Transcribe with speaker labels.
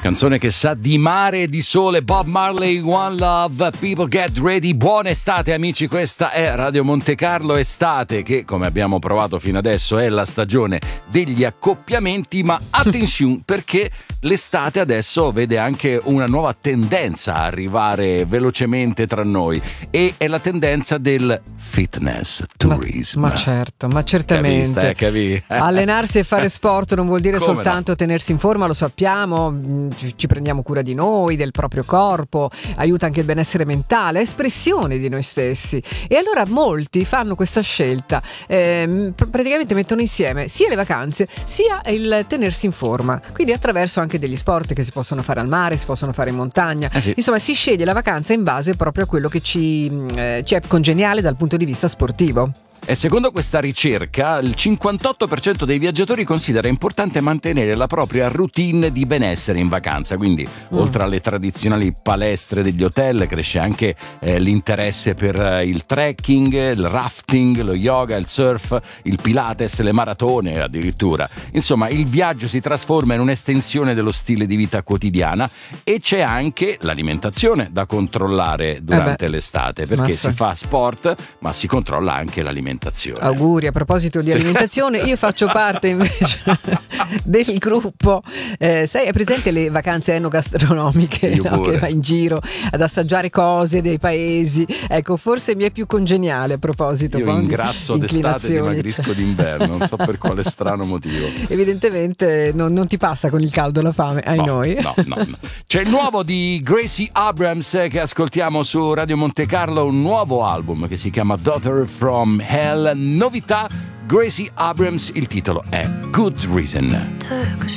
Speaker 1: Canzone che sa di mare e di sole. Bob Marley, One Love, People Get Ready. Buona estate amici, questa è Radio Monte Carlo. Estate che, come abbiamo provato fino adesso, è la stagione degli accoppiamenti, ma attenzione perché l'estate adesso vede anche una nuova tendenza a arrivare velocemente tra noi, e è la tendenza del fitness tourism.
Speaker 2: Ma certo, ma certamente.
Speaker 1: Capì?
Speaker 2: Allenarsi e fare sport non vuol dire
Speaker 1: Come
Speaker 2: soltanto tenersi in forma, lo sappiamo, ci prendiamo cura di noi, del proprio corpo, aiuta anche il benessere mentale, è espressione di noi stessi. E allora molti fanno questa scelta, praticamente mettono insieme sia le vacanze sia il tenersi in forma, quindi attraverso anche degli sport che si possono fare al mare, si possono fare in montagna,
Speaker 1: sì.
Speaker 2: Insomma si sceglie la vacanza in base proprio a quello che ci è congeniale dal punto di vista sportivo.
Speaker 1: E secondo questa ricerca, il 58% dei viaggiatori considera importante mantenere la propria routine di benessere in vacanza. Quindi, oltre alle tradizionali palestre degli hotel, cresce anche l'interesse per il trekking, il rafting, lo yoga, il surf, il pilates, le maratone addirittura. Insomma, il viaggio si trasforma in un'estensione dello stile di vita quotidiana, e c'è anche l'alimentazione da controllare durante l'estate, perché si fa sport, ma si controlla anche l'alimentazione.
Speaker 2: Auguri, a proposito di alimentazione, io faccio parte invece del gruppo, è presente le vacanze enogastronomiche, no? Che vai in giro ad assaggiare cose dei paesi, ecco, forse mi è più congeniale a proposito.
Speaker 1: Io ingrasso d'estate e dimagrisco d'inverno, non so per quale strano motivo.
Speaker 2: Evidentemente non ti passa con il caldo la fame, noi.
Speaker 1: No. C'è il nuovo di Gracie Abrams che ascoltiamo su Radio Monte Carlo, un nuovo album che si chiama Daughter from Hell. Novità, Gracie Abrams, il titolo è Good Reason.
Speaker 3: Took a